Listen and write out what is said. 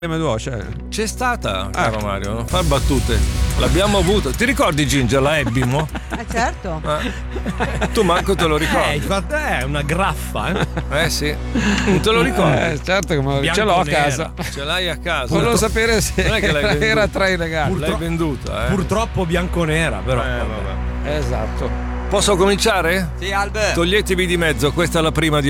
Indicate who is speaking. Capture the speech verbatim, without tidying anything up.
Speaker 1: M due O c'è.
Speaker 2: C'è stata, caro ah. Mario, non far battute. L'abbiamo avuto. Ti ricordi Ginger, la Ebbimo?
Speaker 3: Eh certo.
Speaker 2: Eh. Tu manco te lo ricordi.
Speaker 4: Eh, infatti è una graffa, eh?
Speaker 2: Eh sì. Non te lo ricordi?
Speaker 1: Eh, certo che me... ce l'ho a casa.
Speaker 2: Ce l'hai a casa.
Speaker 1: Volevo sapere se
Speaker 2: non è che l'hai venduta.
Speaker 1: Era tra i legali.
Speaker 2: Purtro... L'hai venduta, eh?
Speaker 4: Purtroppo bianconera, però.
Speaker 2: Eh, vabbè.
Speaker 1: Esatto.
Speaker 2: Posso cominciare?
Speaker 5: Sì, Albert.
Speaker 2: Toglietevi di mezzo, questa è la prima di